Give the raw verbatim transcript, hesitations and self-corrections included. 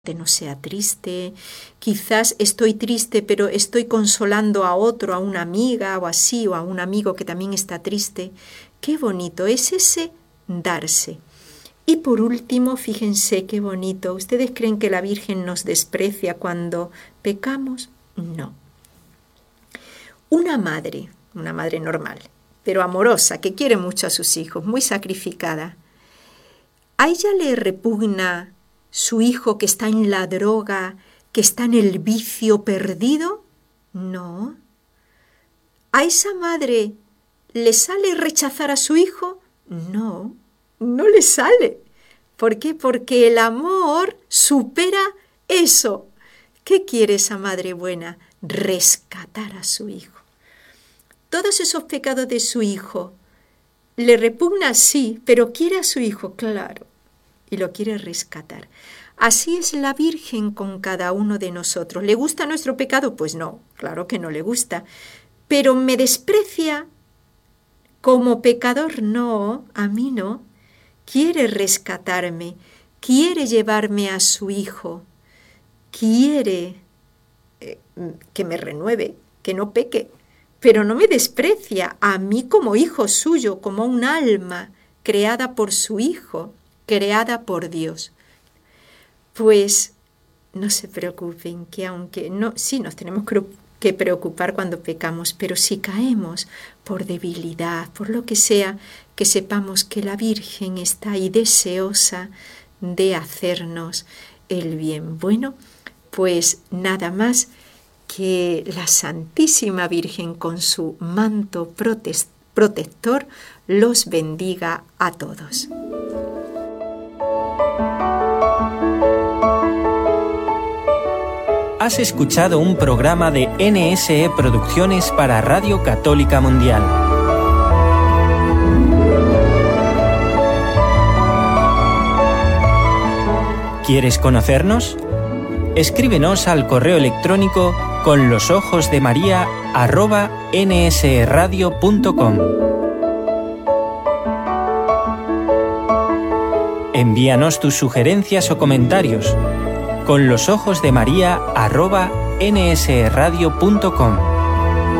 no sea triste, quizás estoy triste pero estoy consolando a otro, a una amiga o así, o a un amigo que también está triste. Qué bonito es ese darse. Y por último, fíjense qué bonito. ¿Ustedes creen que la Virgen nos desprecia cuando pecamos? No. Una madre, una madre normal, pero amorosa, que quiere mucho a sus hijos, muy sacrificada, ¿a ella le repugna su hijo que está en la droga, que está en el vicio perdido? No. ¿A esa madre le sale rechazar a su hijo? No, no le sale. ¿Por qué? Porque el amor supera eso. ¿Qué quiere esa madre buena? Rescatar a su hijo. Todos esos pecados de su hijo, ¿le repugna? Sí, pero quiere a su hijo, claro, y lo quiere rescatar. Así es la Virgen con cada uno de nosotros. ¿Le gusta nuestro pecado? Pues no, claro que no le gusta. ¿Pero me desprecia como pecador? No, a mí no. Quiere rescatarme, quiere llevarme a su hijo, quiere eh, que me renueve, que no peque, pero no me desprecia a mí como hijo suyo, como un alma creada por su hijo, creada por Dios. Pues no se preocupen, que aunque no, sí nos tenemos que preocupar cuando pecamos, pero si caemos por debilidad, por lo que sea, que sepamos que la Virgen está ahí deseosa de hacernos el bien. Bueno, pues nada más, que la Santísima Virgen con su manto protector los bendiga a todos. Has escuchado un programa de N S E Producciones para Radio Católica Mundial. ¿Quieres conocernos? Escríbenos al correo electrónico con los ojos de María arroba nsradio punto com. Envíanos tus sugerencias o comentarios con los ojos de María arroba nsradio punto com.